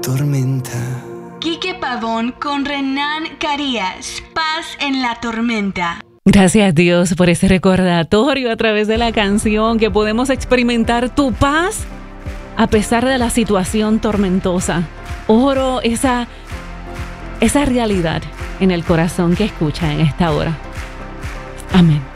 tormenta. Quique Pavón con Renan Carías. Paz en la tormenta. Gracias Dios por ese recordatorio a través de la canción, que podemos experimentar tu paz a pesar de la situación tormentosa. Oro esa realidad en el corazón que escucha en esta hora. Amén.